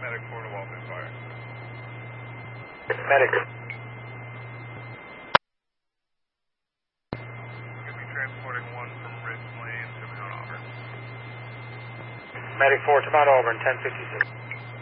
Medic 4 to Walton Fire. Medic. You'll be transporting 1 from Ridge Lane to Mount Auburn. Medic 4 to Mount Auburn, 1056.